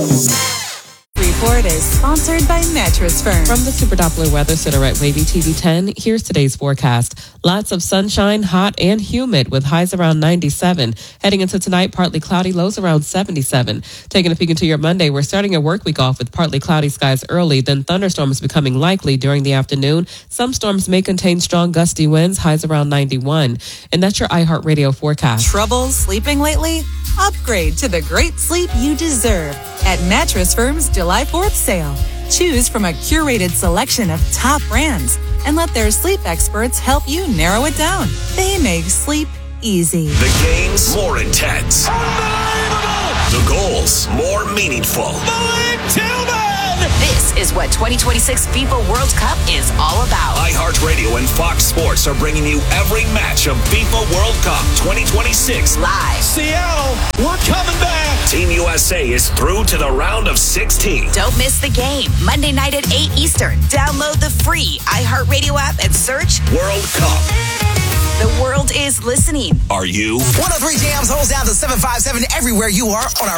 Report is sponsored by Mattress Firm. From the Super Doppler Weather Center at Wavy TV 10, here's today's forecast. Lots of sunshine, hot and humid with highs around 97. Heading into tonight, partly cloudy, lows around 77. Taking a peek into your Monday, we're starting your work week off with partly cloudy skies early, then thunderstorms becoming likely during the afternoon. Some storms may contain strong gusty winds, highs around 91. And that's your iHeartRadio forecast. Trouble sleeping lately? Upgrade to the great sleep you deserve at Mattress Firm's July 4th sale. Choose from a curated selection of top brands and let their sleep experts help you narrow it down. They make sleep easy. The games more intense. Unbelievable! The goals more meaningful. Malik Tillman! This is what 2026 FIFA World Cup is all about. iHeartRadio and Fox Sports are bringing you every match of FIFA World Cup 2026 live. Seattle, we're coming back. Team USA is through to the round of 16. Don't miss the game. Monday night at 8 Eastern. Download the free iHeartRadio app and search World Cup. The world is listening. Are you? 103 Jams holds down to 757 everywhere you are on our